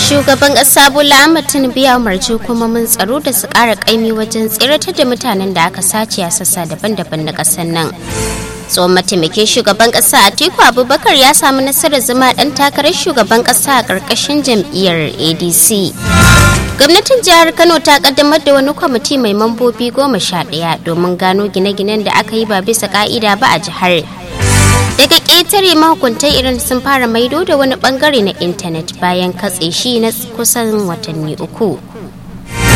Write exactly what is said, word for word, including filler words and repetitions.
Shugaban ƙasa Bola Ahmed Tinubu ya umarci hukumomin tsaro da su ƙara ƙaimi wajen tsiratar da mutanen da aka sace a sassa daban-daban na ƙasar nan. Tsohon mataimakin shugaban ƙasa Atiku Abubakar ya samu nasarar zama ɗan takarar shugaban ƙasa a ƙarƙashin jam'iyyar A D C. Gwamnatin jihar Kano ta kaddamar da wani kwamiti mai mambobi goma sha ɗaya domin gano gine-ginen da aka yi ba bisa ƙa'ida ba a jihar. Daga ƙetare mahukuntan irin sun fara maido da wani bangare na intanet bayan katse shi na kusan watanni uku.